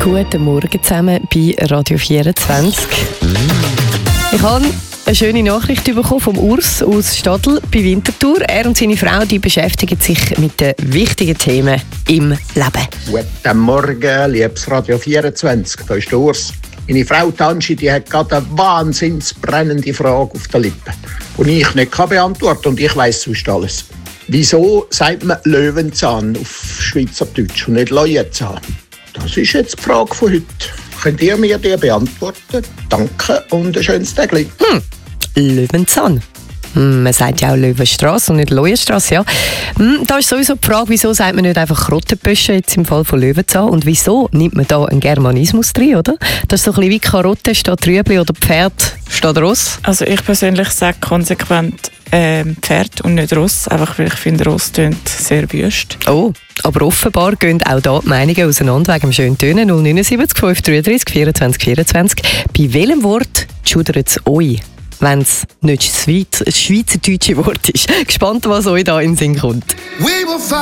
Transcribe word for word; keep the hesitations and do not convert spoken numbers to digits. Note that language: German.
Guten Morgen zusammen bei Radio vierundzwanzig. Ich habe eine schöne Nachricht bekommen vom Urs aus Stadl bei Winterthur. Er und seine Frau die beschäftigen sich mit den wichtigen Themen im Leben. Guten Morgen, liebes Radio vierundzwanzig, da ist der Urs. Meine Frau Tanschi, die hat gerade eine wahnsinnsbrennende Frage auf der Lippe, die ich nicht beantworten kann und ich weiss sonst alles. Wieso sagt man Löwenzahn auf Schweizerdeutsch und nicht Löwenzahn? Das ist jetzt die Frage von heute. Könnt ihr mir die beantworten? Danke und ein schönes Tag. Hm, Löwenzahn. Hm, man sagt ja auch Löwenstrasse und nicht Löwenstrasse, ja. Hm, da ist sowieso die Frage, wieso sagt man nicht einfach Krottenbüsche jetzt im Fall von Löwenzahn und wieso nimmt man da einen Germanismus drin, oder? Das ist so ein bisschen wie Karotte statt Rüebli oder Pferd statt Ross. Also ich persönlich sage konsequent äh, Pferd und nicht Ross, einfach weil ich finde, Ross tönt sehr wüst. Oh, aber offenbar gehen auch da die Meinungen auseinander wegen dem schönen Tönen. null neun sieben fünf drei drei vierundzwanzig vierundzwanzig. Bei welchem Wort schudert es euch, wenn es nicht das Schweizerdeutsche Wort ist? Gespannt, was euch da in den Sinn kommt.